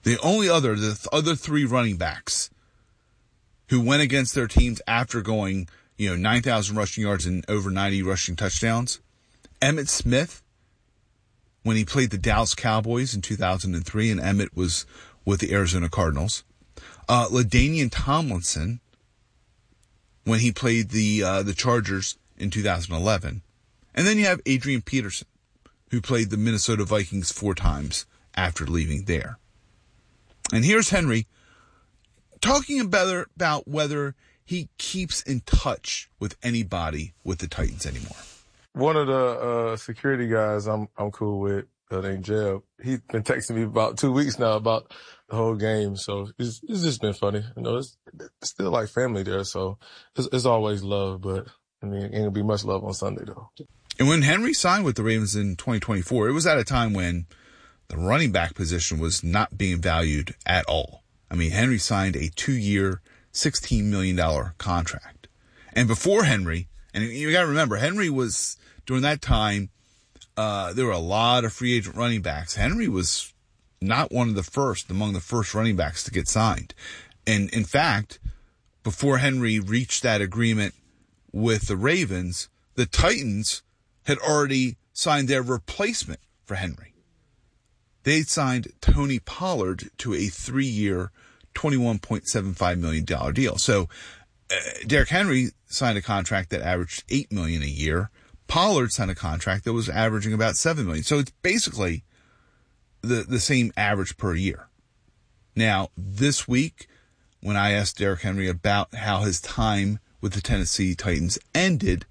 The other three running backs who went against their teams after going, 9,000 rushing yards and over 90 rushing touchdowns. Emmitt Smith, when he played the Dallas Cowboys in 2003, and Emmitt was with the Arizona Cardinals. LaDainian Tomlinson, when he played the Chargers in 2011. And then you have Adrian Peterson, who played the Minnesota Vikings 4 times after leaving there. And here's Henry talking about whether he keeps in touch with anybody with the Titans anymore. One of the security guys I'm cool with, named Jeb, he's been texting me about 2 weeks now about the whole game. So it's just been funny. It's still like family there. So it's always love, but I mean, ain't gonna be much love on Sunday though. And when Henry signed with the Ravens in 2024, it was at a time when the running back position was not being valued at all. I mean, Henry signed a 2-year, $16 million contract. And before Henry, and you got to remember, Henry was, during that time, there were a lot of free agent running backs. Henry was not among the first running backs to get signed. And in fact, before Henry reached that agreement with the Ravens, the Titans had already signed their replacement for Henry. They signed Tony Pollard to a 3-year, $21.75 million deal. So Derrick Henry signed a contract that averaged $8 million a year. Pollard signed a contract that was averaging about $7 million. So it's basically the same average per year. Now, this week, when I asked Derrick Henry about how his time with the Tennessee Titans ended,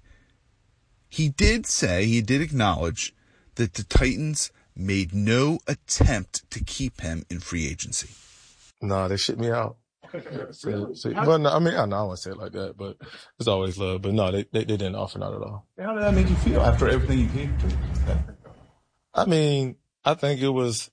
he did acknowledge that the Titans made no attempt to keep him in free agency. No, they shipped me out. Well, no, I mean, I know I won't say it like that, but it's always love. But no, they didn't offer, not at all. How did that make you feel after everything you came to? I mean, I think it was,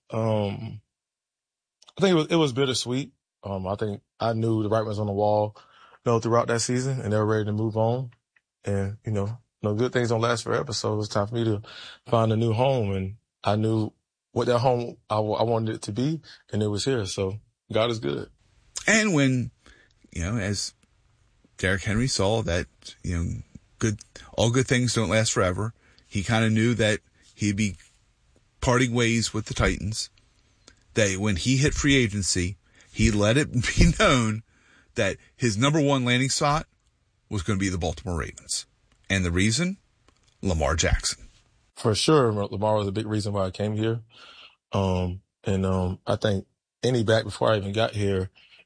it was bittersweet. I think I knew the writing was on the wall, throughout that season, and they were ready to move on. And, good things don't last forever. So it was time for me to find a new home, and I knew what that home I wanted it to be, and it was here. So God is good. And when, as Derrick Henry saw that, all good things don't last forever, he kind of knew that he'd be parting ways with the Titans, that when he hit free agency, he let it be known that his number one landing spot was going to be the Baltimore Ravens. And the reason? Lamar Jackson. For sure, Lamar was a big reason why I came here. I think any back before I even got here,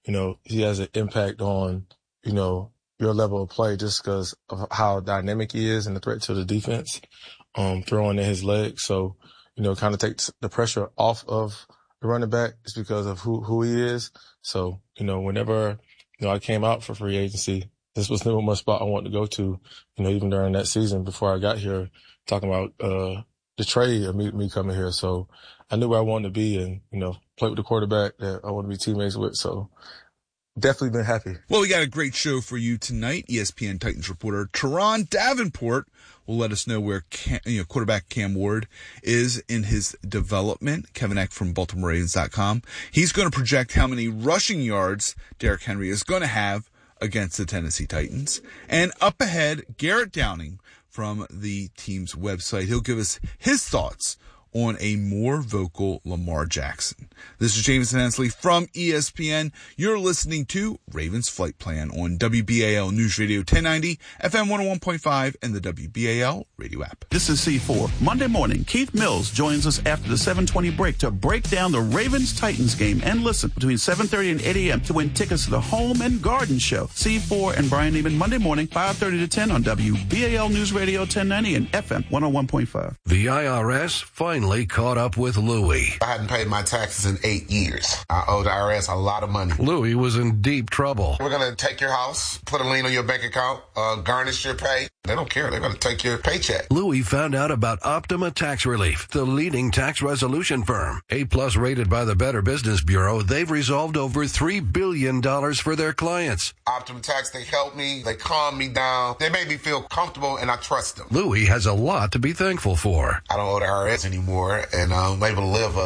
he has an impact on, your level of play just because of how dynamic he is and the threat to the defense, throwing in his legs. So, kind of takes the pressure off of the running back just because of who he is. So, whenever, I came out for free agency, this was the spot I wanted to go to, even during that season before I got here, talking about the trade of me coming here. So I knew where I wanted to be and, play with the quarterback that I want to be teammates with. So definitely been happy. Well, we got a great show for you tonight. ESPN Titans reporter Teron Davenport will let us know where quarterback Cam Ward is in his development. Kevin Eck from BaltimoreRavens.com. He's going to project how many rushing yards Derrick Henry is going to have against the Tennessee Titans. And up ahead, Garrett Downing from the team's website. He'll give us his thoughts on a more vocal Lamar Jackson. This is Jameson Hensley from ESPN. You're listening to Ravens Flight Plan on WBAL News Radio 1090, FM 101.5, and the WBAL radio app. This is C4. Monday morning, Keith Mills joins us after the 7:20 break to break down the Ravens-Titans game and listen between 7:30 and 8 a.m. to win tickets to the Home and Garden Show. C4 and Brian Neiman Monday morning, 5:30 to 10 on WBAL News Radio 1090 and FM 101.5. The IRS finally caught up with Louie. I hadn't paid my taxes in 8 years. I owe the IRS a lot of money. Louie was in deep trouble. We're going to take your house, put a lien on your bank account, garnish your pay. They don't care. They're going to take your paycheck. Louie found out about Optima Tax Relief, the leading tax resolution firm. A+ rated by the Better Business Bureau, they've resolved over $3 billion for their clients. Optima Tax, they help me. They calm me down. They make me feel comfortable, and I trust them. Louie has a lot to be thankful for. I don't owe the IRS anymore, and I'm able to live a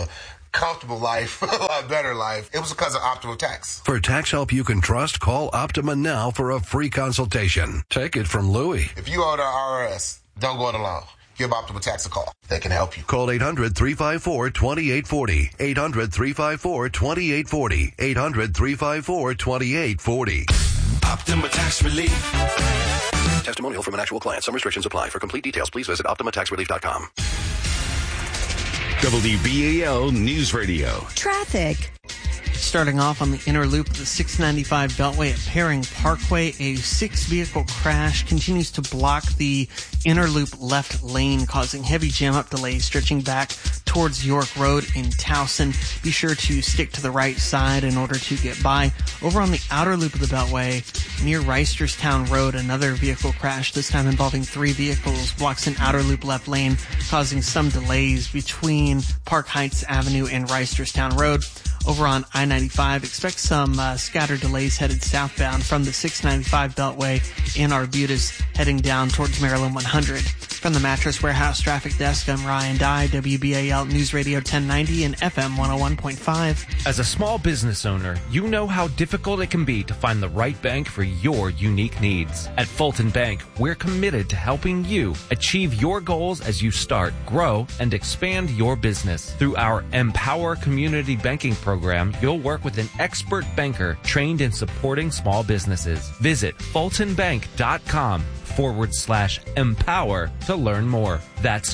comfortable life, a lot better life. It was because of Optima Tax. For tax help you can trust, call Optima now for a free consultation. Take it from Louie. If you owe the IRS, don't go it alone. Give Optima Tax a call. They can help you. Call 800-354-2840. 800-354-2840. 800-354-2840. Optima Tax Relief. Testimonial from an actual client. Some restrictions apply. For complete details, please visit OptimaTaxRelief.com. WBAL News Radio. Traffic. Starting off on the inner loop of the 695 Beltway at Paring Parkway, a 6-vehicle crash continues to block the inner loop left lane, causing heavy jam-up delays stretching back towards York Road in Towson. Be sure to stick to the right side in order to get by. Over on the outer loop of the Beltway, near Reisterstown Road, another vehicle crash, this time involving 3 vehicles, blocks an outer loop left lane, causing some delays between Park Heights Avenue and Reisterstown Road. Over on I-95, expect some scattered delays headed southbound from the 695 Beltway in Arbutus, heading down towards Maryland 100. From the Mattress Warehouse Traffic Desk, I'm Ryan Dye, WBAL News Radio 1090 and FM 101.5. As a small business owner, you know how difficult it can be to find the right bank for your unique needs. At Fulton Bank, we're committed to helping you achieve your goals as you start, grow, and expand your business. Through our Empower Community Banking program, you'll work with an expert banker trained in supporting small businesses. Visit fultonbank.com/empower to learn more. That's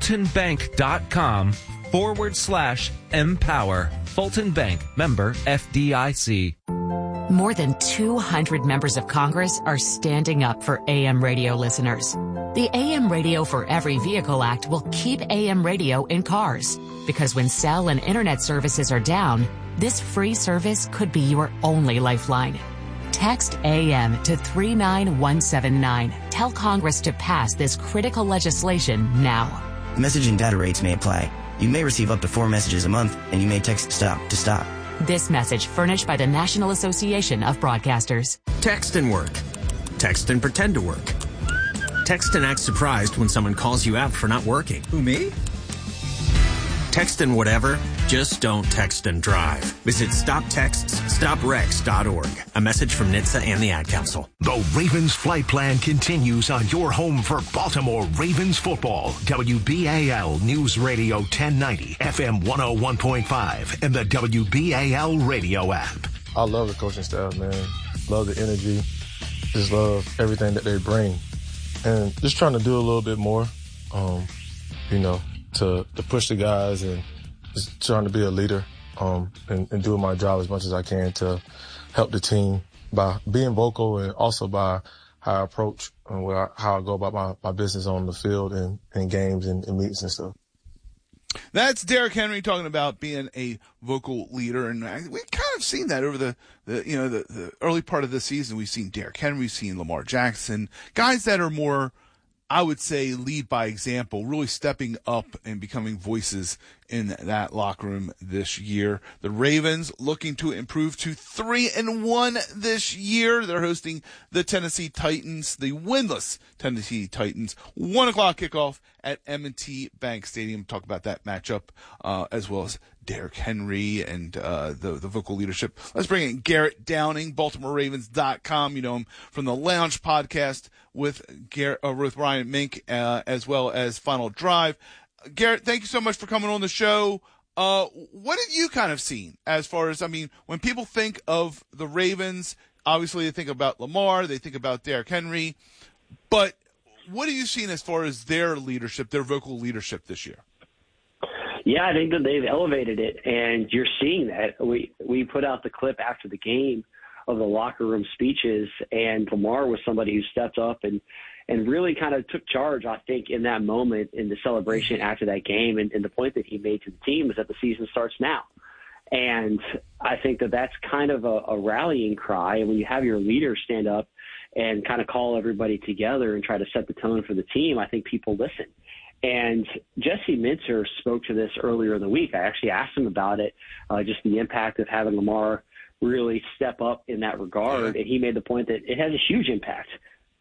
fultonbank.com/empower. Fulton Bank, member FDIC. More than 200 members of Congress are standing up for AM radio listeners. The AM Radio for Every Vehicle Act will keep AM radio in cars, because when cell and internet services are down, this free service could be your only lifeline. Text AM to 39179. Tell Congress to pass this critical legislation now. Message and data rates may apply. You may receive up to 4 messages a month, and you may text STOP to stop. This message furnished by the National Association of Broadcasters. Text and work. Text and pretend to work. Text and act surprised when someone calls you out for not working. Who, me? Text and whatever, just don't text and drive. Visit StopTextsStopWrecks.org. A message from NHTSA and the Ad Council. The Ravens flight plan continues on your home for Baltimore Ravens football. WBAL News Radio 1090, FM 101.5, and the WBAL radio app. I love the coaching staff, man. Love the energy. Just love everything that they bring. And just trying to do a little bit more, to push the guys, and just trying to be a leader, and doing my job as much as I can to help the team by being vocal, and also by how I approach and how I go about my business on the field and games and meetings and stuff. That's Derrick Henry talking about being a vocal leader, and we've kind of seen that over the early part of the season. We've seen Derrick Henry, we've seen Lamar Jackson, guys that are more, I would say, lead by example, really stepping up and becoming voices in that locker room this year. The Ravens looking to improve to 3-1 this year. They're hosting the Tennessee Titans, the winless Tennessee Titans. 1:00 kickoff at M&T Bank Stadium. Talk about that matchup, as well as Derrick Henry and the vocal leadership. Let's bring in Garrett Downing, BaltimoreRavens.com. You know him from the Lounge podcast with Ryan Mink, as well as Final Drive. Garrett, thank you so much for coming on the show. What have you kind of seen as far as, when people think of the Ravens, obviously they think about Lamar, they think about Derrick Henry, but what have you seen as far as their leadership, their vocal leadership this year? Yeah, I think that they've elevated it, and you're seeing that. We put out the clip after the game of the locker room speeches, and Lamar was somebody who stepped up and really kind of took charge, I think, in that moment in the celebration after that game. And the point that he made to the team is that the season starts now. And I think that that's kind of a rallying cry. And when you have your leader stand up and kind of call everybody together and try to set the tone for the team, I think people listen. And Jesse Minter spoke to this earlier in the week. I actually asked him about it, just the impact of having Lamar really step up in that regard. And he made the point that it has a huge impact.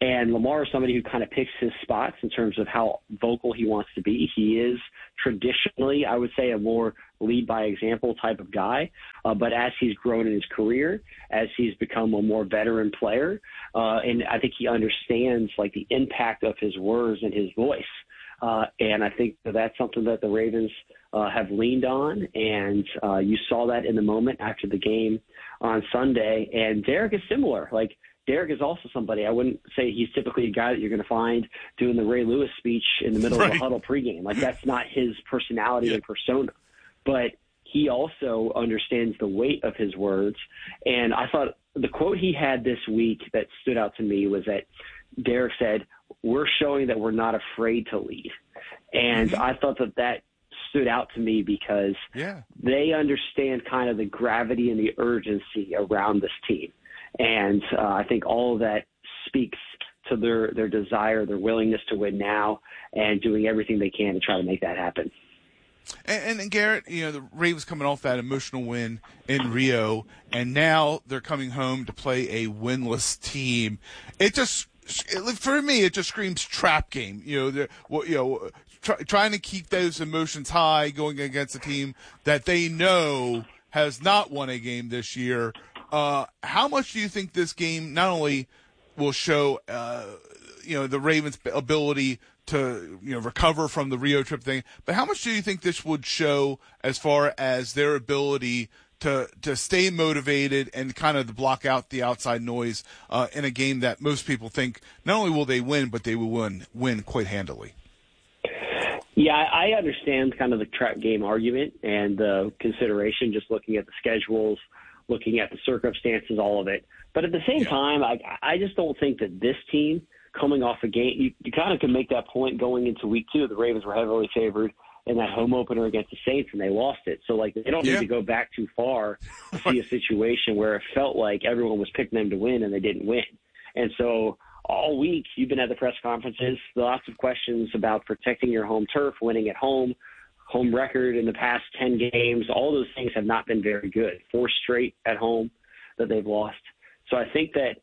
And Lamar is somebody who kind of picks his spots in terms of how vocal he wants to be. He is traditionally, I would say, a more lead by example type of guy. But as he's grown in his career, as he's become a more veteran player, and I think he understands like the impact of his words and his voice. And I think that's something that the Ravens have leaned on. And you saw that in the moment after the game on Sunday. And Derek is similar. Like, Derek is also somebody, I wouldn't say he's typically a guy that you're going to find doing the Ray Lewis speech in the middle of a huddle pregame. Like, that's not his personality and persona. But he also understands the weight of his words. And I thought the quote he had this week that stood out to me was that Derek said, "We're showing that we're not afraid to lead." And I thought that stood out to me because they understand kind of the gravity and the urgency around this team. And I think all of that speaks to their desire, their willingness to win now, and doing everything they can to try to make that happen. And Garrett, the Ravens coming off that emotional win in Rio, and now they're coming home to play a winless team. For me, it just screams trap game. Trying to keep those emotions high going against a team that they know has not won a game this year. How much do you think this game not only will show, the Ravens' ability to, recover from the Rio trip thing, but how much do you think this would show as far as their ability to stay motivated and kind of to block out the outside noise in a game that most people think not only will they win, but they will win quite handily? Yeah, I understand kind of the trap game argument and the consideration, just looking at the schedules, looking at the circumstances, all of it. But at the same time, I just don't think that this team, coming off a game, you kind of can make that point going into week 2. The Ravens were heavily favored in that home opener against the Saints, and they lost it. So, they don't need to go back too far to see a situation where it felt like everyone was picking them to win and they didn't win. And so all week, you've been at the press conferences, lots of questions about protecting your home turf, winning at home record in the past 10 games. All those things have not been very good. 4 straight at home that they've lost. So I think that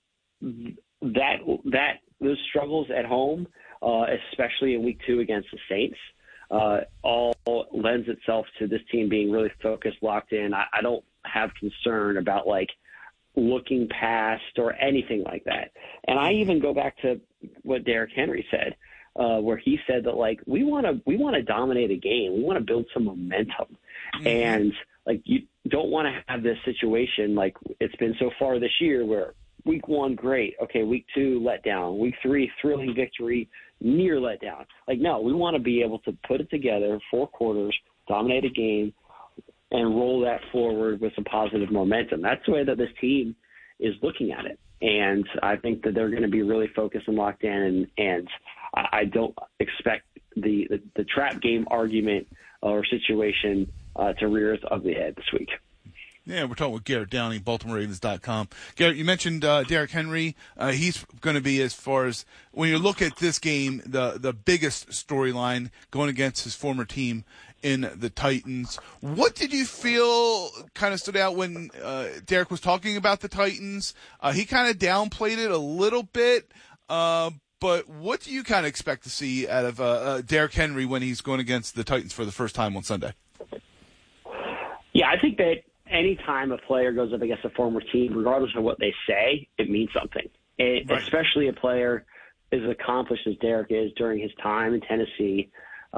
those struggles at home, especially in week 2 against the Saints, all lends itself to this team being really focused, locked in. I don't have concern about looking past or anything like that. And I even go back to what Derrick Henry said, where he said that we want to dominate a game. We want to build some momentum. And you don't want to have this situation like it's been so far this year where week 1, great. Okay, week 2, let down. Week 3, thrilling victory, near letdown. No, we want to be able to put it together, 4 quarters, dominate a game, and roll that forward with some positive momentum. That's the way that this team is looking at it. And I think that they're going to be really focused and locked in. And I don't expect the trap game argument or situation to rear its ugly head this week. Yeah, we're talking with Garrett Downing, BaltimoreRavens.com. Garrett, you mentioned Derrick Henry. He's going to be, as far as when you look at this game, the biggest storyline going against his former team in the Titans. What did you feel kind of stood out when Derrick was talking about the Titans? He kind of downplayed it a little bit, but what do you kind of expect to see out of Derrick Henry when he's going against the Titans for the first time on Sunday? Yeah, I think that any time a player goes up against a former team, regardless of what they say, it means something. Especially a player as accomplished as Derrick is during his time in Tennessee.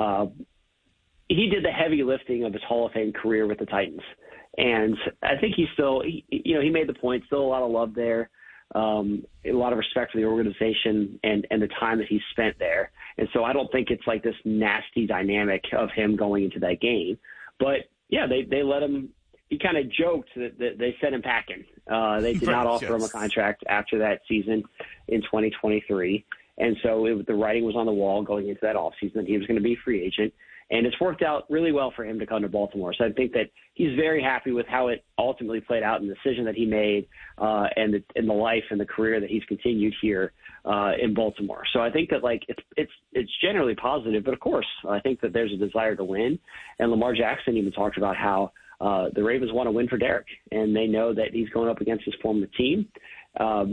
He did the heavy lifting of his Hall of Fame career with the Titans. And I think he made the point, still a lot of love there, a lot of respect for the organization and the time that he spent there. And so I don't think it's like this nasty dynamic of him going into that game. But, yeah, they let him – he kind of joked that they sent him packing. They did not offer him a contract after that season in 2023. And so the writing was on the wall going into that offseason that he was going to be a free agent. And it's worked out really well for him to come to Baltimore. So I think that he's very happy with how it ultimately played out and the decision that he made and the life and the career that he's continued here in Baltimore. So I think that it's generally positive. But, of course, I think that there's a desire to win. And Lamar Jackson even talked about how the Ravens want to win for Derrick, and they know that he's going up against his former team.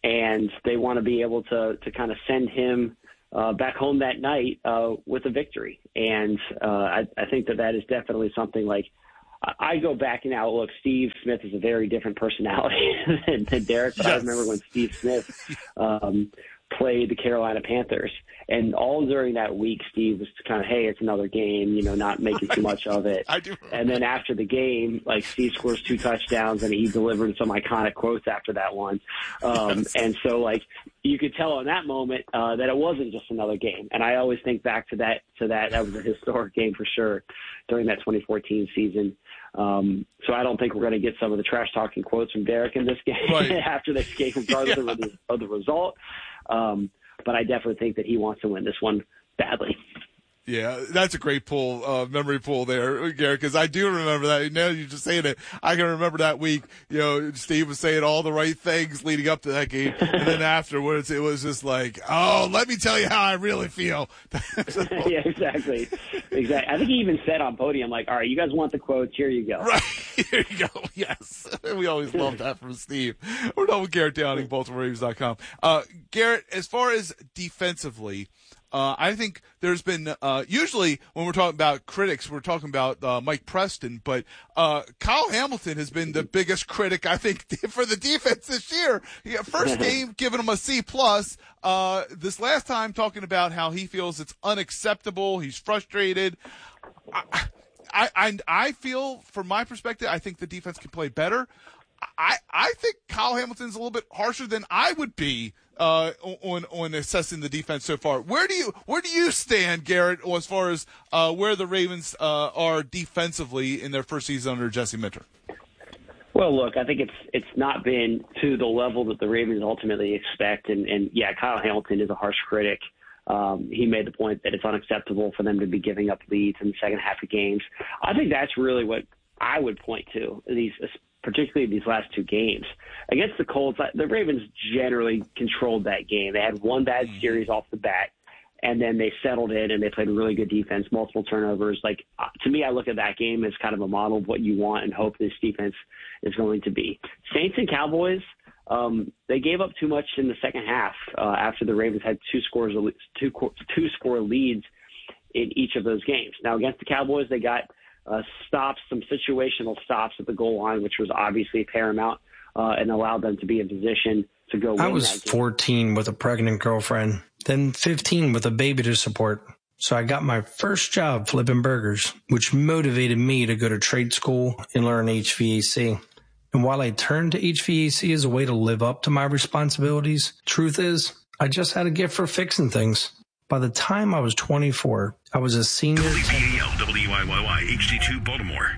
and they want to be able to kind of send him back home that night with a victory. And I think that is definitely something like I go back now. Look, Steve Smith is a very different personality than Derek. But yes. I remember when Steve Smith played the Carolina Panthers, and all during that week, Steve was kind of, hey, it's another game, not making too much of it. I do. And then after the game, like, Steve scores 2 touchdowns, and he delivered some iconic quotes after that one. Yes. And so, like, you could tell in that moment that it wasn't just another game. And I always think back to that. That was a historic game for sure during that 2014 season. So I don't think we're going to get some of the trash talking quotes from Derek in this game after this game, regardless of the result. But I definitely think that he wants to win this one badly. Yeah, that's a great memory pull there, Garrett, because I do remember that. Now you're just saying it. I can remember that week, Steve was saying all the right things leading up to that game. And then afterwards, it was just like, oh, let me tell you how I really feel. Yeah, exactly. I think he even said on podium, like, all right, you guys want the quotes, here you go. Right, here you go, yes. We always love that from Steve. We're done with Garrett Downing, BaltimoreRavens.com. Garrett, as far as defensively, I think there's been usually when we're talking about critics, we're talking about Mike Preston, but Kyle Hamilton has been the biggest critic, I think, for the defense this year. First game giving him a C+. This last time talking about how he feels it's unacceptable. He's frustrated. I feel, from my perspective, I think the defense can play better. I think Kyle Hamilton's a little bit harsher than I would be on assessing the defense so far. Where do you stand, Garrett, as far as where the Ravens are defensively in their first season under Jesse Minter? Well, look, I think it's not been to the level that the Ravens ultimately expect, and yeah, Kyle Hamilton is a harsh critic. He made the point that it's unacceptable for them to be giving up leads in the second half of games. I think that's really what I would point to, particularly these last 2 games. Against the Colts, the Ravens generally controlled that game. They had one bad series off the bat, and then they settled in and they played really good defense, multiple turnovers. Like, to me, I look at that game as kind of a model of what you want and hope this defense is going to be. Saints and Cowboys, they gave up too much in the second half after the Ravens had two score leads in each of those games. Now, against the Cowboys, they got stops, some situational stops at the goal line, which was obviously paramount and allowed them to be in position to go win that game. I was 14 with a pregnant girlfriend, then 15 with a baby to support. So I got my first job flipping burgers, which motivated me to go to trade school and learn HVAC. And while I turned to HVAC as a way to live up to my responsibilities, truth is, I just had a gift for fixing things. By the time I was 24, I was a senior. WBAL, WIYY, HD2 Baltimore.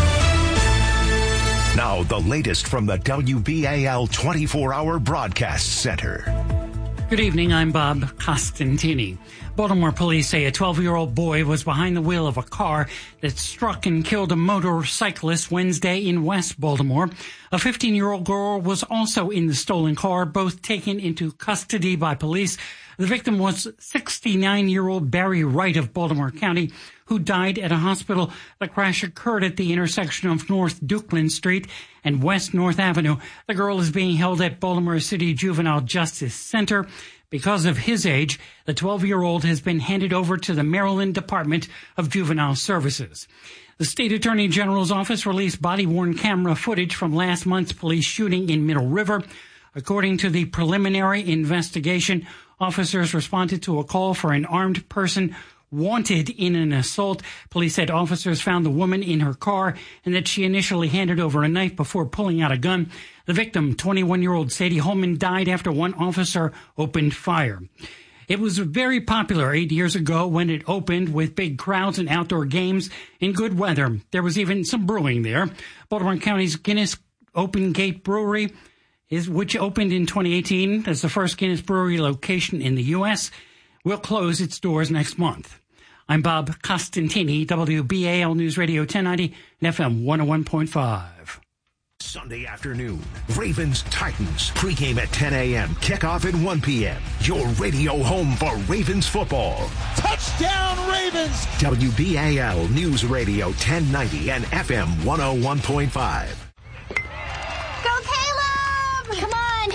Now, the latest from the WBAL 24-hour broadcast center. Good evening, I'm Bob Costantini. Baltimore police say a 12-year-old boy was behind the wheel of a car that struck and killed a motorcyclist Wednesday in West Baltimore. A 15-year-old girl was also in the stolen car, both taken into custody by police. The victim was 69-year-old Barry Wright of Baltimore County, who died at a hospital. The crash occurred at the intersection of North Dukeland Street and West North Avenue. The girl is being held at Baltimore City Juvenile Justice Center. Because of his age, the 12-year-old has been handed over to the Maryland Department of Juvenile Services. The State Attorney General's office released body-worn camera footage from last month's police shooting in Middle River. According to the preliminary investigation, officers responded to a call for an armed person wanted in an assault. Police said officers found the woman in her car and that she initially handed over a knife before pulling out a gun. The victim, 21-year-old Sadie Holman, died after one officer opened fire. It was very popular 8 years ago when it opened with big crowds and outdoor games in good weather. There was even some brewing there. Baltimore County's Guinness Open Gate Brewery, which opened in 2018 as the first Guinness Brewery location in the U.S., will close its doors next month. I'm Bob Costantini, WBAL News Radio 1090 and FM 101.5. Sunday afternoon, Ravens-Titans, pregame at 10 a.m., kickoff at 1 p.m. Your radio home for Ravens football. Touchdown, Ravens! WBAL News Radio 1090 and FM 101.5. Go Caleb! Come on, hit a homer,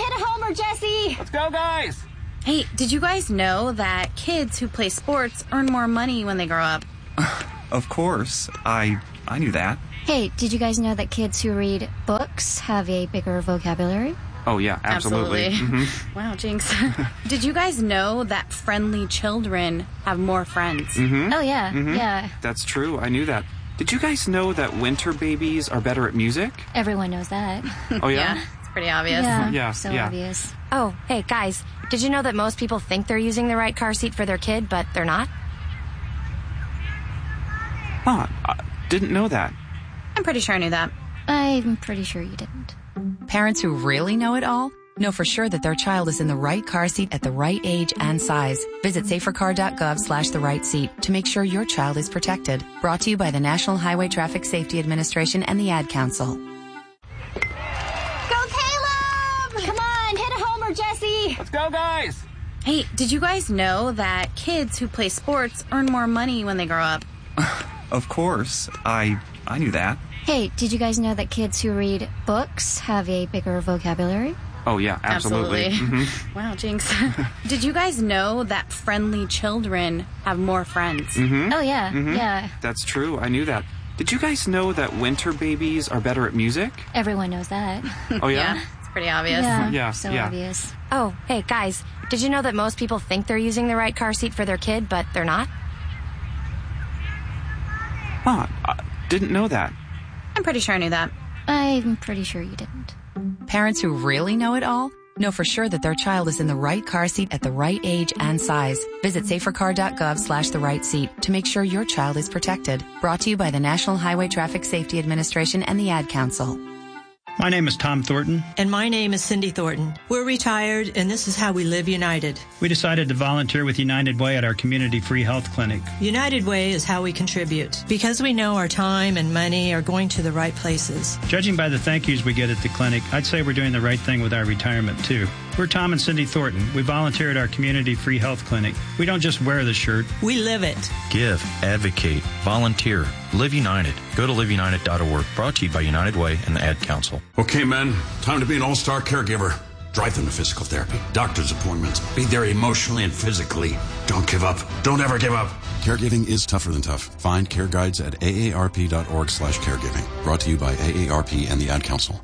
Homer, Jesse! Let's go, guys! Hey, did you guys know that kids who play sports earn more money when they grow up? Of course. I knew that. Hey, did you guys know that kids who read books have a bigger vocabulary? Oh, yeah, absolutely. Mm-hmm. Wow, Jinx. Did you guys know that friendly children have more friends? Mm-hmm. Oh, yeah, Mm-hmm. yeah. That's true. I knew that. Did you guys know that winter babies are better at music? Everyone knows that. Oh, yeah? Yeah, it's pretty obvious. Yeah, so yeah. obvious. Oh, hey, guys, did you know that most people think they're using the right car seat for their kid, but they're not? Huh, I didn't know that. I'm pretty sure I knew that. I'm pretty sure you didn't. Parents who really know it all know for sure that their child is in the right car seat at the right age and size. Visit safercar.gov/the right seat to make sure your child is protected. Brought to you by the National Highway Traffic Safety Administration and the Ad Council. Go, Caleb! Come on, hit a homer, Jesse! Let's go, guys! Hey, did you guys know that kids who play sports earn more money when they grow up? Of course. I knew that. Hey, did you guys know that kids who read books have a bigger vocabulary? Oh, yeah, absolutely. Mm-hmm. Wow, Jinx. Did you guys know that friendly children have more friends? Mm-hmm. Oh, yeah, Mm-hmm. yeah. That's true. I knew that. Did you guys know that winter babies are better at music? Everyone knows that. Oh, yeah? Yeah, it's pretty obvious. Yeah, so yeah. obvious. Oh, hey, guys, did you know that most people think they're using the right car seat for their kid, but they're not? Huh, I didn't know that. I'm pretty sure I knew that. I'm pretty sure you didn't. Parents who really know it all know for sure that their child is in the right car seat at the right age and size. Visit safercar.gov/the right seat to make sure your child is protected. Brought to you by the National Highway Traffic Safety Administration and the Ad Council. My name is Tom Thornton. And my name is Cindy Thornton. We're retired, and this is how we live United. We decided to volunteer with United Way at our community free health clinic. United Way is how we contribute, because we know our time and money are going to the right places. Judging by the thank yous we get at the clinic, I'd say we're doing the right thing with our retirement, too. We're Tom and Cindy Thornton. We volunteer at our community free health clinic. We don't just wear the shirt. We live it. Give, advocate, volunteer, live United. Go to liveunited.org. Brought to you by United Way and the Ad Council. Okay, men, time to be an all-star caregiver. Drive them to physical therapy, doctor's appointments. Be there emotionally and physically. Don't give up. Don't ever give up. Caregiving is tougher than tough. Find care guides at aarp.org/caregiving. Brought to you by AARP and the Ad Council.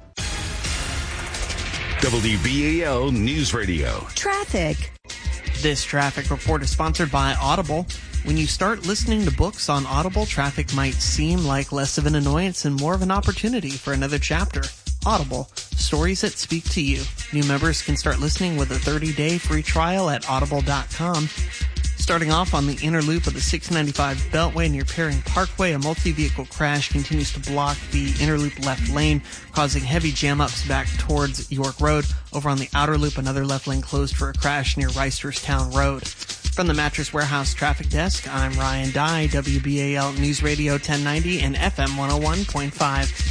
WBAL News Radio. Traffic. This traffic report is sponsored by Audible. When you start listening to books on Audible, traffic might seem like less of an annoyance and more of an opportunity for another chapter. Audible, stories that speak to you. New members can start listening with a 30-day free trial at audible.com. Starting off on the inner loop of the 695 Beltway near Perring Parkway, a multi-vehicle crash continues to block the inner loop left lane, causing heavy jam-ups back towards York Road. Over on the outer loop, another left lane closed for a crash near Reisterstown Road. From the Mattress Warehouse Traffic Desk, I'm Ryan Dye, WBAL News Radio 1090 and FM 101.5.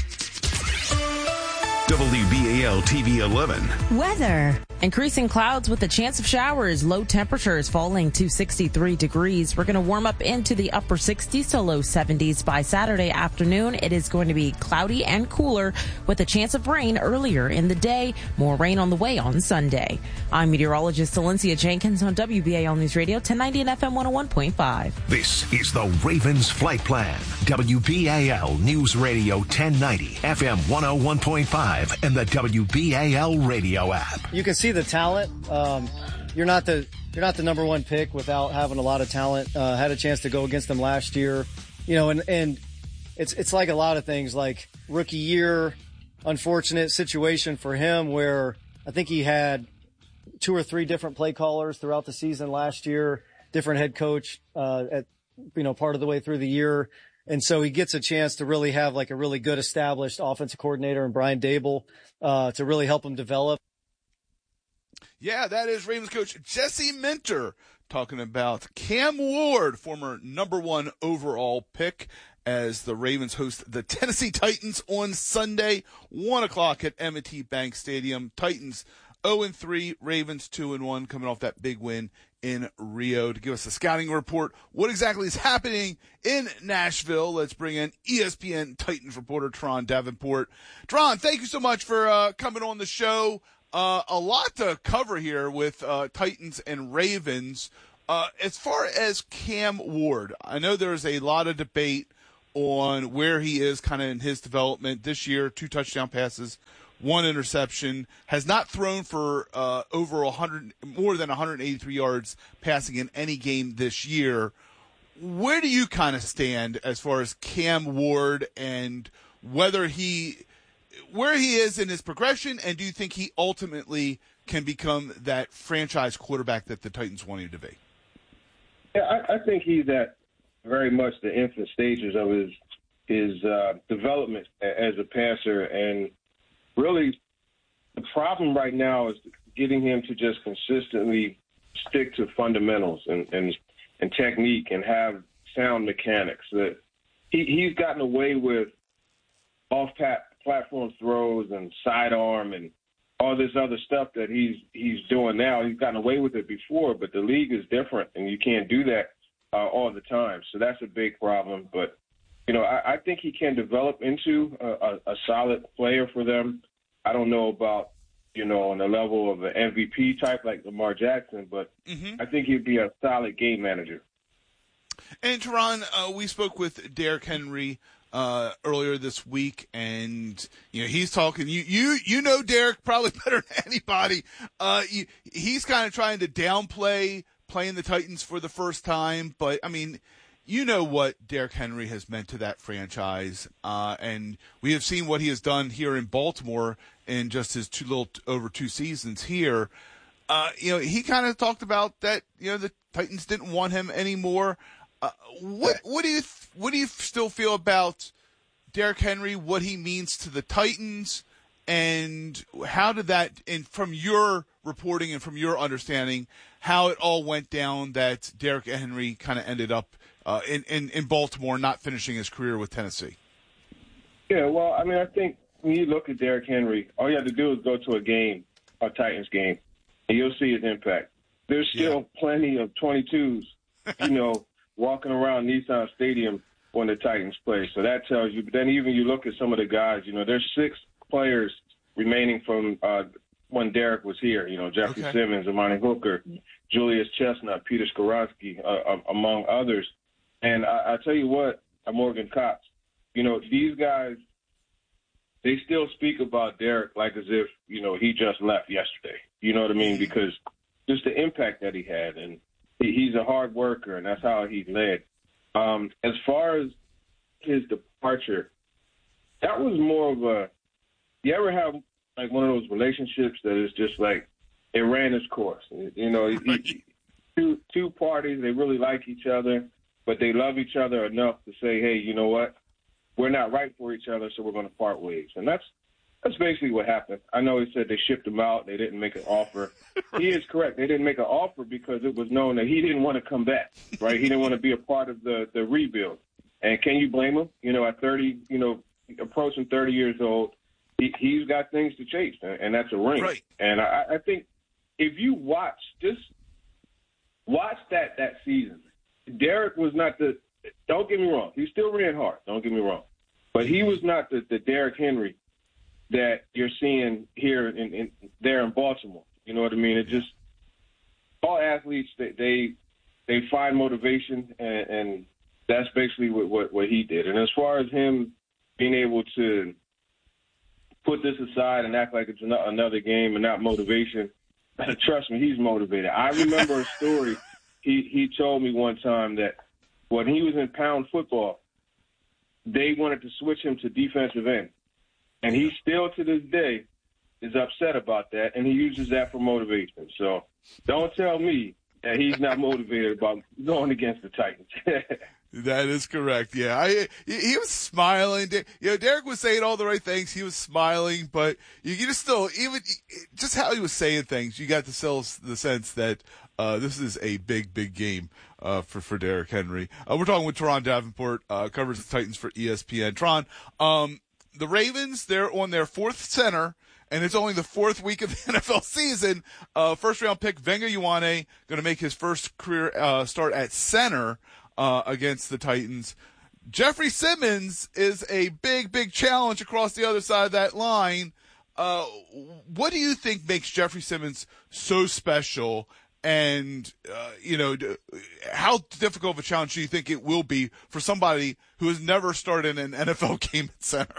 WBAL TV 11. Weather. Increasing clouds with a chance of showers. Low temperatures falling to 63 degrees. We're going to warm up into the upper 60s to low 70s by Saturday afternoon. It is going to be cloudy and cooler with a chance of rain earlier in the day. More rain on the way on Sunday. I'm meteorologist Valencia Jenkins on WBAL News Radio 1090 and FM 101.5. This is the Ravens Flight Plan. WBAL News Radio 1090, FM 101.5, and the WBAL radio app. You can see the talent. You're not the number one pick without having a lot of talent. Had a chance to go against them last year, and it's like a lot of things, like rookie year, unfortunate situation for him where I think he had 2 or 3 different play callers throughout the season last year, different head coach at part of the way through the year. And so he gets a chance to really have like a really good established offensive coordinator in Brian Dable to really help him develop. Yeah, that is Ravens coach Jesse Minter talking about Cam Ward, former number 1 overall pick, as the Ravens host the Tennessee Titans on Sunday, 1 o'clock at M&T Bank Stadium. Titans 0-3, Ravens 2-1, coming off that big win in Rio. To give us a scouting report, what exactly is happening in Nashville, let's bring in ESPN Titans reporter Tron Davenport. Tron, thank you so much for coming on the show. A lot to cover here with Titans and Ravens. As far as Cam Ward, I know there's a lot of debate on where he is kind of in his development this year. 2 touchdown passes, 1 interception, has not thrown for more than 183 yards passing in any game this year. Where do you kind of stand as far as Cam Ward and where he is in his progression, and do you think he ultimately can become that franchise quarterback that the Titans want him to be? Yeah, I think he's at very much the infant stages of his development as a passer, and really the problem right now is getting him to just consistently stick to fundamentals and technique and have sound mechanics. That he's gotten away with off-platform throws and sidearm and all this other stuff that he's doing now. He's gotten away with it before, but the league is different, and you can't do that all the time. So that's a big problem. But, I think he can develop into a solid player for them. I don't know about, on the level of an MVP type like Lamar Jackson, but I think he'd be a solid game manager. And, Teron, we spoke with Derrick Henry earlier this week, and he's talking. You know Derrick probably better than anybody. He's kind of trying to downplay playing the Titans for the first time, but I mean, what Derrick Henry has meant to that franchise, and we have seen what he has done here in Baltimore in just his over 2 seasons here. He kind of talked about that. The Titans didn't want him anymore. What do you still feel about Derrick Henry? What he means to the Titans, and how did that, and from your reporting and from your understanding, how it all went down that Derrick Henry kind of ended up in Baltimore, not finishing his career with Tennessee? Yeah, well, I mean, I think when you look at Derrick Henry, all you have to do is go to a Titans game, and you'll see his impact. There's still plenty of 22s, walking around Nissan Stadium when the Titans play. So that tells you. But then even you look at some of the guys, there's 6 players remaining from when Derrick was here. Jeffrey Simmons, Amani Hooker, Julius Chestnut, Peter Skoronski, among others. And I tell you what, Morgan Cox, these guys, they still speak about Derrick like as if, he just left yesterday. You know what I mean? Because just the impact that he had, and he's a hard worker, and that's how he led. As far as his departure, that was more of you ever have like one of those relationships that is just like it ran its course? Two parties, they really like each other, but they love each other enough to say, hey, you know what? We're not right for each other, so we're going to part ways. And that's basically what happened. I know he said they shipped him out. They didn't make an offer. He is correct. They didn't make an offer because it was known that he didn't want to come back, right? He didn't want to be a part of the rebuild. And can you blame him? At 30, approaching 30 years old, he's got things to chase, and that's a ring. Right. And I think if you watch that season, Derrick was not don't get me wrong, he still ran hard, don't get me wrong. But he was not the Derrick Henry that you're seeing here there in Baltimore. You know what I mean? It just all athletes they find motivation, and that's basically what he did. And as far as him being able to put this aside and act like it's another game and not motivation, trust me, he's motivated. I remember a story he told me one time that when he was in pound football, they wanted to switch him to defensive end. And he still, to this day, is upset about that, and he uses that for motivation. So don't tell me that he's not motivated about going against the Titans. That is correct. Yeah, he was smiling. Derrick was saying all the right things. He was smiling, but you just still, even just how he was saying things, you got the sense that this is a big game for Derrick Henry. We're talking with Teron Davenport, covers the Titans for ESPN. Teron, the Ravens, they're on their 4th center, and it's only the 4th week of the NFL season. First-round pick Venga Ioane going to make his first career start at center against the Titans. Jeffrey Simmons is a big challenge across the other side of that line. what do you think makes Jeffrey Simmons so special? And, how difficult of a challenge do you think it will be for somebody who has never started an NFL game at center?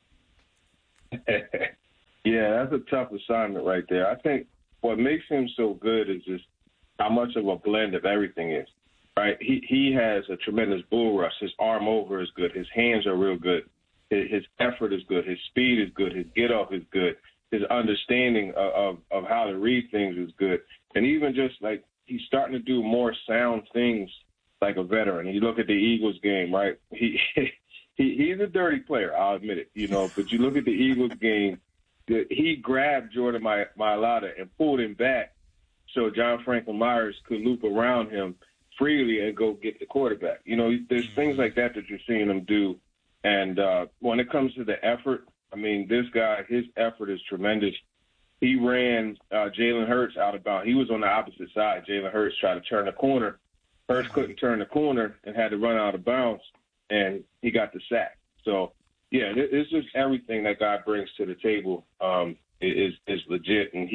Yeah, that's a tough assignment right there. I think what makes him so good is just how much of a blend of everything is, right? He has a tremendous bull rush. His arm over is good. His hands are real good. His effort is good. His speed is good. His get-off is good. His understanding of how to read things is good. And even just like he's starting to do more sound things like a veteran. You look at the Eagles game, right? He's a dirty player, I'll admit it, but you look at the Eagles game, he grabbed Jordan Mailata and pulled him back so John Franklin Myers could loop around him freely and go get the quarterback. There's things like that you're seeing him do. And when it comes to the effort, I mean, this guy, his effort is tremendous. He ran Jalen Hurts out of bounds. He was on the opposite side. Jalen Hurts tried to turn the corner. Hurts couldn't turn the corner and had to run out of bounds, and he got the sack. So, yeah, it's just everything that guy brings to the table is legit. And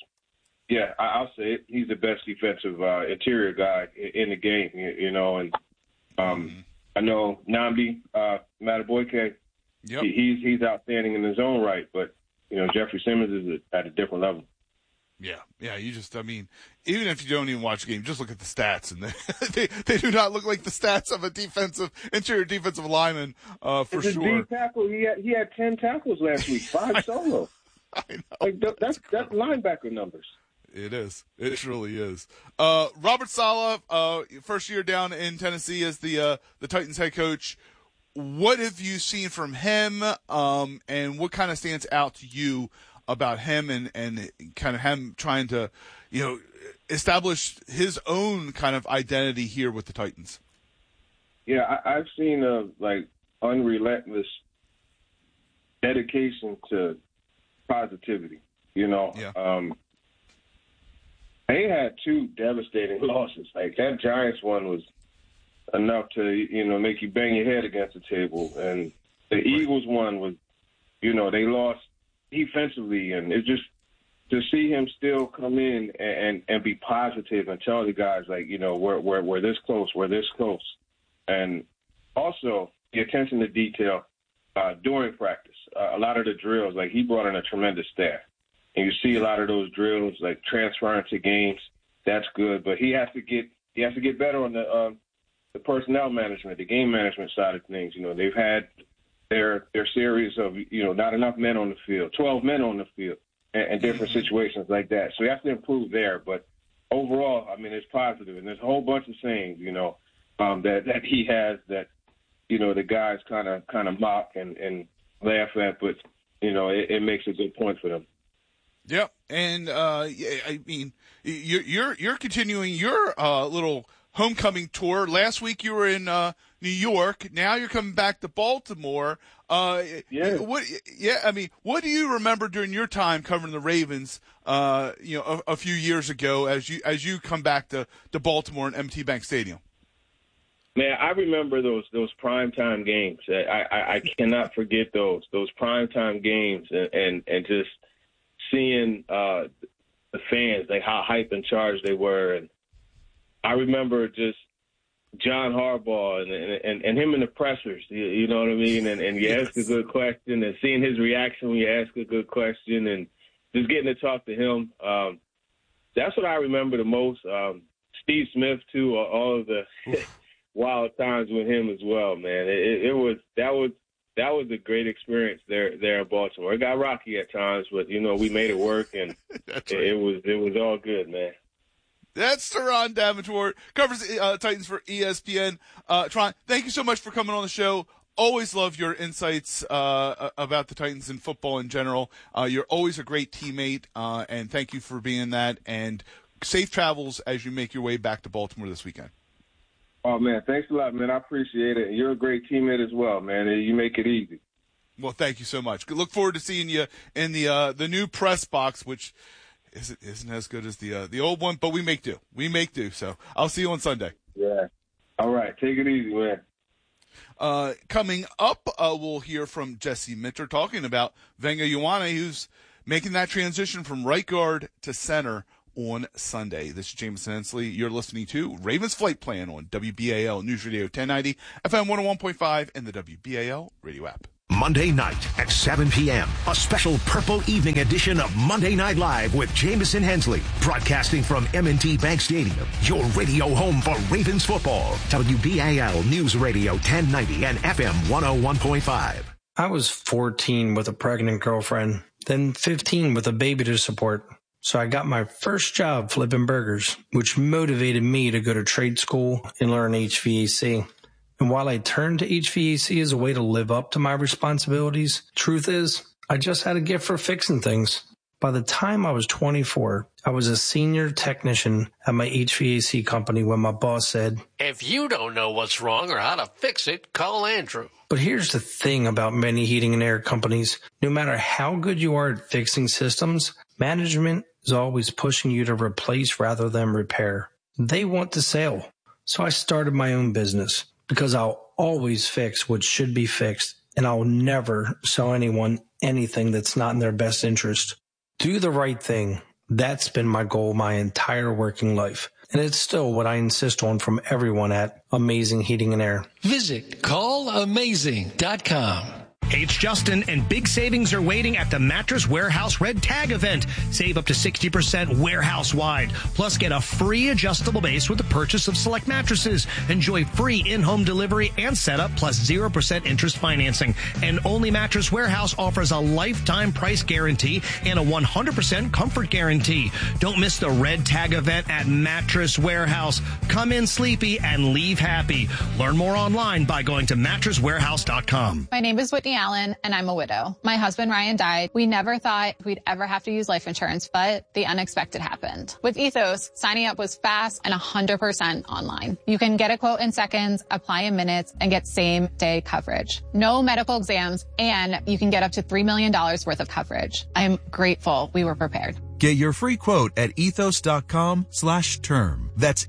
I'll say it, he's the best defensive interior guy in the game, And I know Nnamdi Madubuike, yep. He's outstanding in his own right, but Jeffrey Simmons is at a different level. Yeah. Even if you don't even watch the game, just look at the stats, and they do not look like the stats of a interior defensive lineman for sure. sure. D tackle, he had 10 tackles last week, 5 solo. I know. Like that's linebacker numbers. It is. It really is. Robert Saleh, first year down in Tennessee as the Titans head coach. What have you seen from him, and what kind of stands out to you about him and kind of him trying to, establish his own kind of identity here with the Titans? Yeah, I've seen unrelentless dedication to positivity. Yeah. They had 2 devastating losses. Like that Giants one was enough to, make you bang your head against the table. And the Eagles one was, they lost defensively. And it's just to see him still come in and be positive and tell the guys, we're this close, we're this close. And also the attention to detail during practice. A lot of the drills, he brought in a tremendous staff. And you see a lot of those drills, transferring to games. That's good. But he has to get better on the personnel management, the game management side of things. They've had their series of, not enough men on the field, 12 men on the field, and different situations like that. So he has to improve there. But overall, it's positive. And there's a whole bunch of sayings, that he has that, the guys kind of mock and laugh at. But, it makes a good point for them. Yep. And, you're continuing your little homecoming tour. Last week you were in New York. Now you're coming back to Baltimore. Yeah. What do you remember during your time covering the Ravens, a few years ago as you come back to Baltimore and M&T Bank Stadium? Man, I remember those primetime games. I cannot forget those primetime games and just seeing the fans, how hype and charged they were. And I remember just John Harbaugh and him in the pressers, you know what I mean? And you ask a good question and seeing his reaction when you ask a good question and just getting to talk to him. That's what I remember the most. Steve Smith, too, all of the wild times with him as well, man. That was a great experience there in Baltimore. It got rocky at times, but we made it work, and it was all good, man. That's Teron Davenport, covers Titans for ESPN. Teron, thank you so much for coming on the show. Always love your insights about the Titans and football in general. You're always a great teammate, and thank you for being that. And safe travels as you make your way back to Baltimore this weekend. Oh, man, thanks a lot, man. I appreciate it. You're a great teammate as well, man. You make it easy. Well, thank you so much. Look forward to seeing you in the new press box, which isn't as good as the old one, but we make do. We make do. So I'll see you on Sunday. Yeah. All right. Take it easy, man. Coming up, we'll hear from Jesse Minter talking about Wenger Ioane, who's making that transition from right guard to center on Sunday. This is Jameson Hensley. You're listening to Ravens Flight Plan on WBAL News Radio 1090, FM 101.5, and the WBAL radio app. Monday night at 7 p.m., a special Purple Evening edition of Monday Night Live with Jameson Hensley, broadcasting from M&T Bank Stadium, your radio home for Ravens football. WBAL News Radio 1090 and FM 101.5. I was 14 with a pregnant girlfriend, then 15 with a baby to support. So I got my first job flipping burgers, which motivated me to go to trade school and learn HVAC. And while I turned to HVAC as a way to live up to my responsibilities, truth is, I just had a gift for fixing things. By the time I was 24, I was a senior technician at my HVAC company when my boss said, "If you don't know what's wrong or how to fix it, call Andrew." But here's the thing about many heating and air companies. No matter how good you are at fixing systems, management is always pushing you to replace rather than repair. They want the sale. So I started my own business because I'll always fix what should be fixed, and I'll never sell anyone anything that's not in their best interest. Do the right thing. That's been my goal my entire working life. And it's still what I insist on from everyone at Amazing Heating and Air. Visit callamazing.com. Hey, it's Justin, and big savings are waiting at the Mattress Warehouse Red Tag event. Save up to 60% warehouse-wide. Plus, get a free adjustable base with the purchase of select mattresses. Enjoy free in-home delivery and setup, plus 0% interest financing. And only Mattress Warehouse offers a lifetime price guarantee and a 100% comfort guarantee. Don't miss the Red Tag event at Mattress Warehouse. Come in sleepy and leave happy. Learn more online by going to mattresswarehouse.com. My name is Whitney Allen, and I'm a widow. My husband, Ryan, died. We never thought we'd ever have to use life insurance, but the unexpected happened. With Ethos, signing up was fast and 100% online. You can get a quote in seconds, apply in minutes, and get same-day coverage. No medical exams, and you can get up to $3 million worth of coverage. I'm grateful we were prepared. Get your free quote at ethos.com/term. That's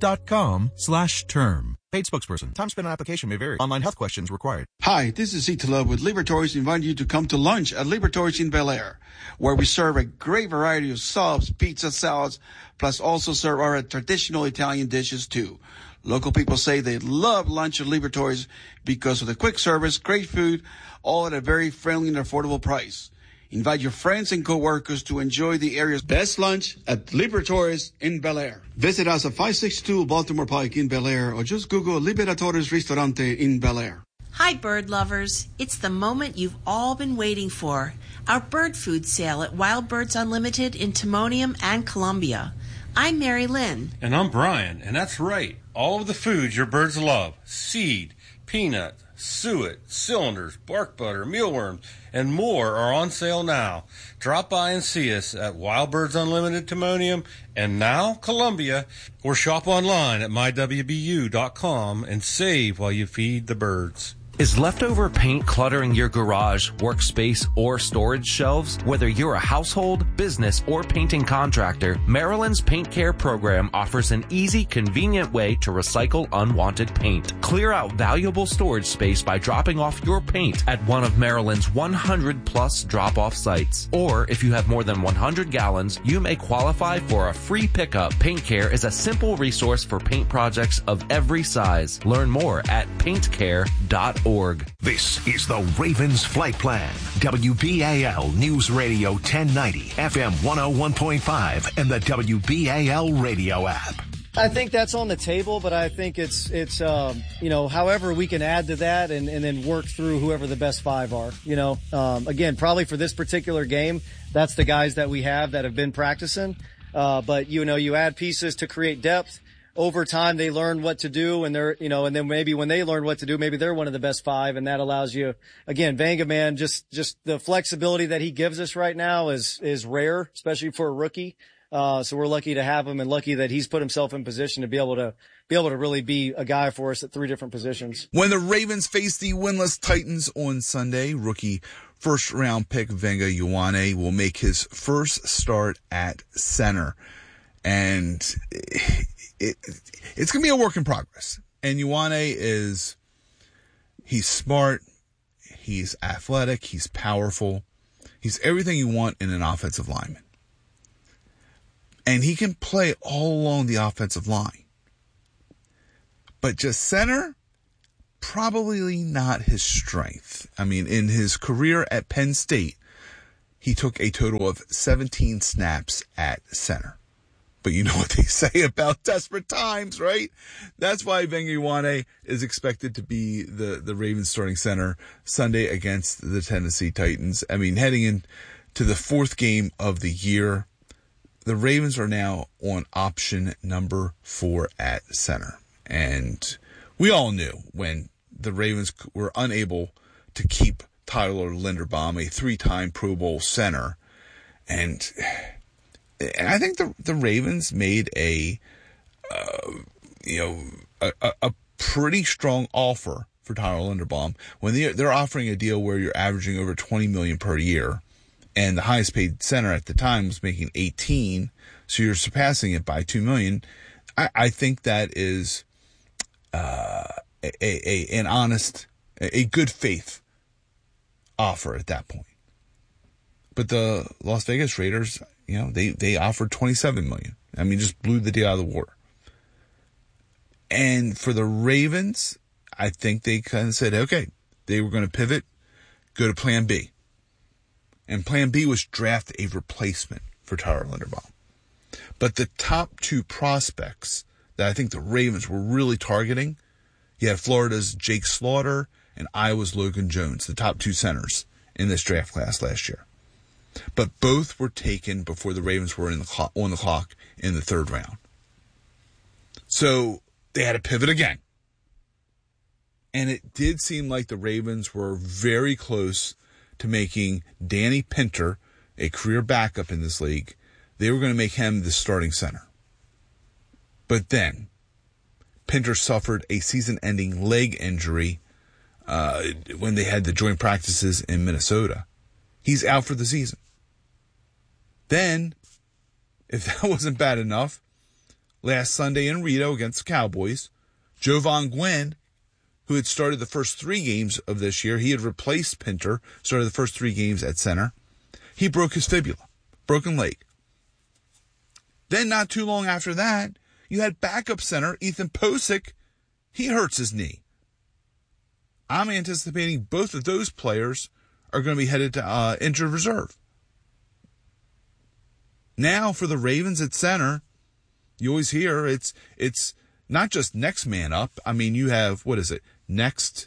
ethos.com/term. Paid spokesperson. Time spent on application may vary. Online health questions required. Hi, this is Italo with Liberatories inviting you to come to lunch at Liberatories in Bel Air, where we serve a great variety of subs, pizza, salads, plus also serve our traditional Italian dishes too. Local people say they love lunch at Liberatories because of the quick service, great food, all at a very friendly and affordable price. Invite your friends and coworkers to enjoy the area's best lunch at Liberatories in Bel Air. Visit us at 562 Baltimore Pike in Bel Air, or just Google Liberatores Ristorante in Bel Air. Hi, bird lovers. It's the moment you've all been waiting for. Our bird food sale at Wild Birds Unlimited in Timonium and Columbia. I'm Mary Lynn. And I'm Brian, and that's right. All of the foods your birds love. Seed, peanut, suet, cylinders, bark butter, mealworms, and more are on sale now. Drop by and see us at Wild Birds Unlimited Timonium and now Columbia, or shop online at mywbu.com and save while you feed the birds. Is leftover paint cluttering your garage, workspace, or storage shelves? Whether you're a household, business, or painting contractor, Maryland's Paint Care program offers an easy, convenient way to recycle unwanted paint. Clear out valuable storage space by dropping off your paint at one of Maryland's 100-plus drop-off sites. Or if you have more than 100 gallons, you may qualify for a free pickup. Paint Care is a simple resource for paint projects of every size. Learn more at paintcare.org. This is the Ravens Flight Plan. WBAL News Radio 1090, FM 101.5, and the WBAL radio app. I think that's on the table, but I think it's however we can add to that and then work through whoever the best five are. Again, probably for this particular game, that's the guys that we have that have been practicing. But you add pieces to create depth. Over time, they learn what to do, and and then maybe when they learn what to do, maybe they're one of the best five, and that allows you, again, Vanga, man, just the flexibility that he gives us right now is rare, especially for a rookie. So we're lucky to have him, and lucky that he's put himself in position to be able to really be a guy for us at three different positions. When the Ravens face the winless Titans on Sunday, rookie first-round pick Vanga Ioane will make his first start at center, and it's going to be a work in progress. And Ioane he's smart, he's athletic, he's powerful, He's everything you want in an offensive lineman. And he can play all along the offensive line. But just center, probably not his strength. I mean, in his career at Penn State, he took a total of 17 snaps at center. But you know what they say about desperate times, right? That's why Wenger Ioane is expected to be the Ravens starting center Sunday against the Tennessee Titans. I mean, heading into the fourth game of the year, the Ravens are now on option number 4 at center. And we all knew when the Ravens were unable to keep Tyler Linderbaum, a 3-time Pro Bowl center, and I think the Ravens made a pretty strong offer for Tyler Linderbaum when they're offering a deal where you're averaging over $20 million per year, and the highest paid center at the time was making $18, so you're surpassing it by $2 million. I think that is an honest, a good faith offer at that point. But the Las Vegas Raiders, they offered $27 million. I mean, just blew the deal out of the water. And for the Ravens, I think they kind of said, okay, they were going to pivot, go to plan B. And plan B was draft a replacement for Tyler Linderbaum. But the top 2 prospects that I think the Ravens were really targeting, you had Florida's Jake Slaughter and Iowa's Logan Jones, the top 2 centers in this draft class last year. But both were taken before the Ravens were on the clock in the 3rd round. So they had to pivot again. And it did seem like the Ravens were very close to making Danny Pinter, a career backup in this league, they were going to make him the starting center. But then Pinter suffered a season-ending leg injury when they had the joint practices in Minnesota. He's out for the season. Then, if that wasn't bad enough, last Sunday in Reno against the Cowboys, Jovan Gwynn, who had started the first 3 games of this year, he had replaced Pinter, started the first 3 games at center. He broke his fibula, broken leg. Then not too long after that, you had backup center Ethan Posick. He hurts his knee. I'm anticipating both of those players are going to be headed to injured reserve. Now for the Ravens at center, you always hear it's not just next man up. I mean, you have, next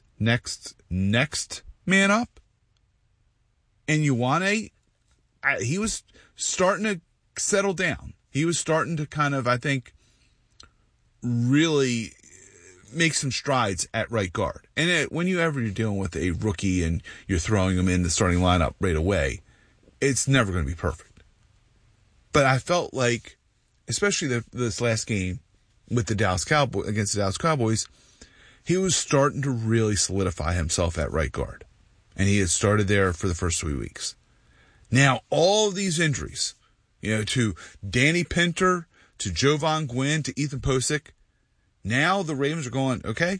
man up? And Ioane, he was starting to settle down. He was starting to kind of, I think, really make some strides at right guard. And whenever you're dealing with a rookie and you're throwing him in the starting lineup right away, it's never going to be perfect. But I felt like, especially this last game with the Dallas Cowboys against the Dallas Cowboys, he was starting to really solidify himself at right guard. And he had started there for the first 3 weeks. Now, all of these injuries, to Danny Pinter, to Jovan Gwynn, to Ethan Posick, now the Ravens are going, okay,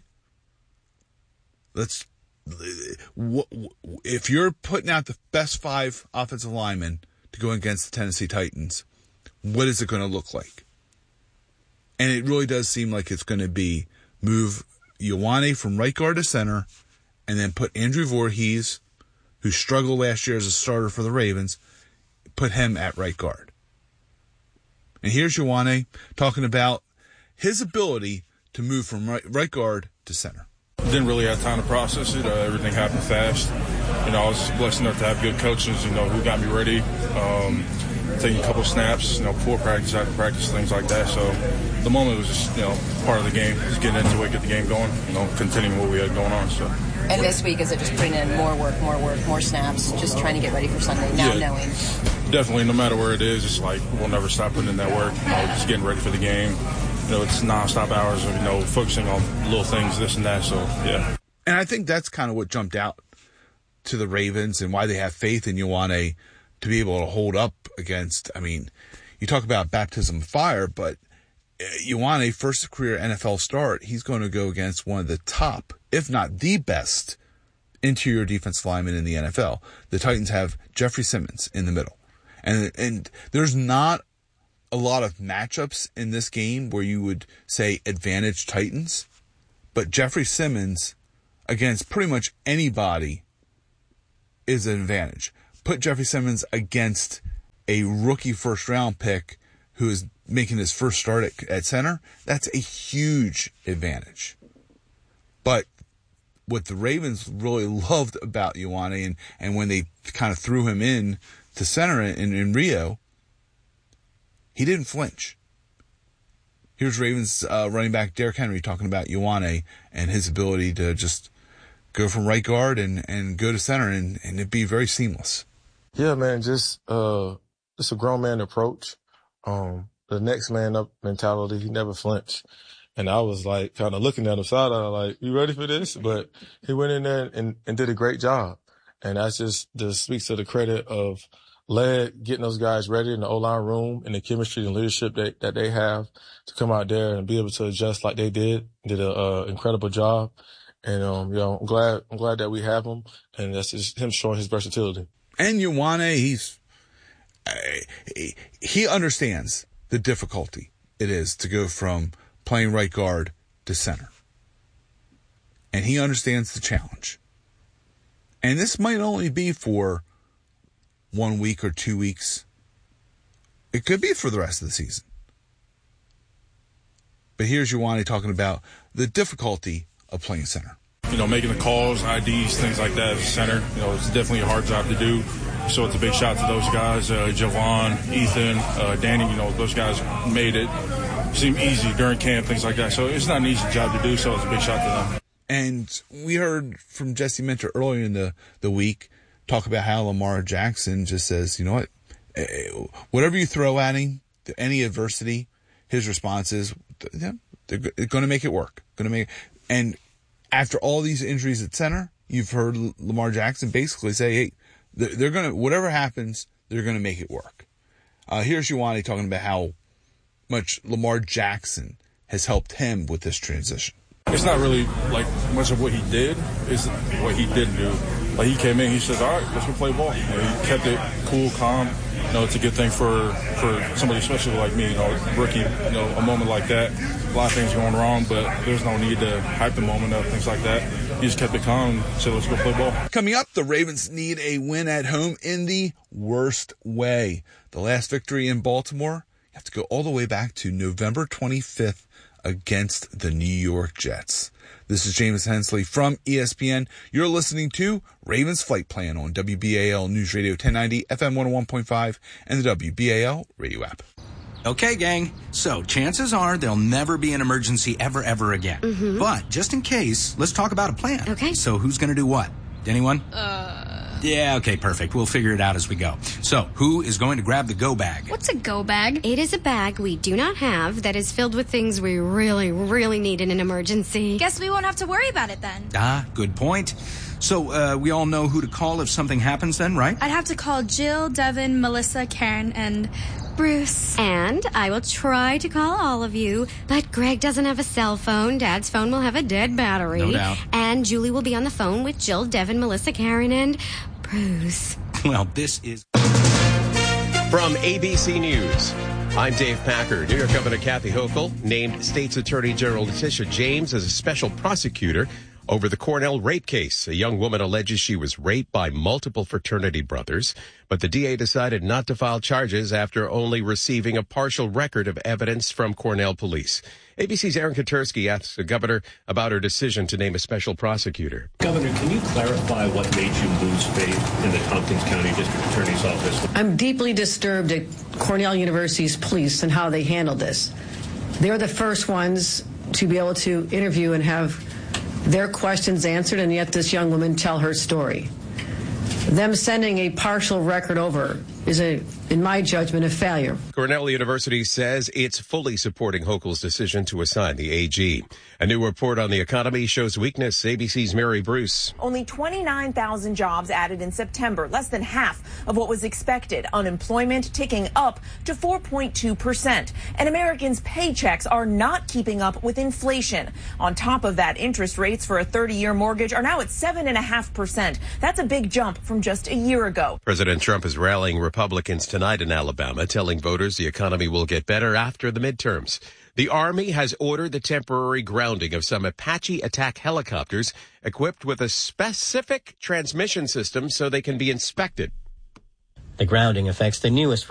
if you're putting out the best 5 offensive linemen to go against the Tennessee Titans, what is it going to look like? And it really does seem like it's going to be move Ioane from right guard to center and then put Andrew Voorhees, who struggled last year as a starter for the Ravens, put him at right guard. And here's Ioane talking about his ability to move from right guard to center. Didn't really have time to process it. Everything happened fast. I was blessed enough to have good coaches, who got me ready. Taking a couple snaps, before practice, after practice, things like that. So the moment was just, part of the game, just getting into it, get the game going, continuing what we had going on. So. And this week, is it just putting in more work, more snaps, just trying to get ready for Sunday, knowing? Definitely, no matter where it is, it's like we'll never stop putting in that work, just getting ready for the game. It's nonstop hours of, focusing on little things, this and that, so, yeah. And I think that's kind of what jumped out to the Ravens and why they have faith in Ioane to be able to hold up against, you talk about baptism of fire, but Ioane, first career NFL start, he's going to go against one of the top, if not the best, interior defensive linemen in the NFL. The Titans have Jeffrey Simmons in the middle. And there's not a lot of matchups in this game where you would say advantage Titans, but Jeffrey Simmons against pretty much anybody is an advantage. Put Jeffrey Simmons against a rookie first-round pick who is making his first start at center, that's a huge advantage. But what the Ravens really loved about Ioane, and when they kind of threw him in to center in Rio, he didn't flinch. Here's Ravens running back Derrick Henry talking about Ioane and his ability to just go from right guard and go to center and it'd be very seamless. Yeah, man, just a grown man approach. The next man up mentality, he never flinched. And I was like kind of looking at him side-eye like, you ready for this? But he went in there and did a great job. And that's just speaks to the credit of Led getting those guys ready in the O-line room and the chemistry and leadership that they have to come out there and be able to adjust like they did an incredible job. And, I'm glad that we have him, and that's just him showing his versatility. And Ioane, he understands the difficulty it is to go from playing right guard to center. And he understands the challenge. And this might only be for 1 week or 2 weeks. It could be for the rest of the season. But here's Ioane talking about the difficulty of playing center. Making the calls, IDs, things like that as a center, it's definitely a hard job to do. So it's a big shout to those guys, Javon, Ethan, Danny, those guys made it seem easy during camp, things like that. So it's not an easy job to do, so it's a big shout to them. And we heard from Jesse Minter earlier in the week talk about how Lamar Jackson just says, you know what, whatever you throw at him, any adversity, his response is, yeah, they're going to make it work. And after all these injuries at center, you've heard Lamar Jackson basically say, hey, they're going to, whatever happens, they're going to make it work. Here's Ioane talking about how much Lamar Jackson has helped him with this transition. It's not really like much of what he did, it's what he didn't do. Like he came in, he says, all right, let's go play ball. He kept it cool, calm. It's a good thing for somebody especially like me, rookie, a moment like that. A lot of things going wrong, but there's no need to hype the moment up, things like that. He just kept it calm and said, let's go play ball. Coming up, the Ravens need a win at home in the worst way. The last victory in Baltimore, you have to go all the way back to November 25th against the New York Jets. This is James Hensley from ESPN. You're listening to Ravens Flight Plan on WBAL News Radio 1090, FM 101.5, and the WBAL radio app. Okay, gang. So chances are there'll never be an emergency ever again. Mm-hmm. But just in case, let's talk about a plan. Okay. So who's going to do what? Anyone? Yeah, okay, perfect. We'll figure it out as we go. So, who is going to grab the go bag? What's a go bag? It is a bag we do not have that is filled with things we really, really need in an emergency. Guess we won't have to worry about it then. Ah, good point. So, we all know who to call if something happens then, right? I'd have to call Jill, Devin, Melissa, Karen, and Bruce. And I will try to call all of you, but Greg doesn't have a cell phone. Dad's phone will have a dead battery. No doubt. And Julie will be on the phone with Jill, Devin, Melissa, Karen, and Bruce. Well, this is... From ABC News, I'm Dave Packer. New York Governor Kathy Hochul named State's Attorney General Letitia James as a special prosecutor over the Cornell rape case. A young woman alleges she was raped by multiple fraternity brothers, but the DA decided not to file charges after only receiving a partial record of evidence from Cornell police. ABC's Aaron Katersky asked the governor about her decision to name a special prosecutor. Governor, can you clarify what made you lose faith in the Tompkins County District Attorney's Office? I'm deeply disturbed at Cornell University's police and how they handled this. They're the first ones to be able to interview and have their questions answered, and yet this young woman tell her story. Them sending a partial record over is, in my judgment, a failure. Cornell University says it's fully supporting Hochul's decision to assign the AG. A new report on the economy shows weakness. ABC's Mary Bruce. Only 29,000 jobs added in September, less than half of what was expected. Unemployment ticking up to 4.2%. And Americans' paychecks are not keeping up with inflation. On top of that, interest rates for a 30-year mortgage are now at 7.5%. That's a big jump from just a year ago. President Trump is rallying Republicans tonight in Alabama, telling voters the economy will get better after the midterms. The Army has ordered the temporary grounding of some Apache attack helicopters equipped with a specific transmission system so they can be inspected. The grounding affects the newest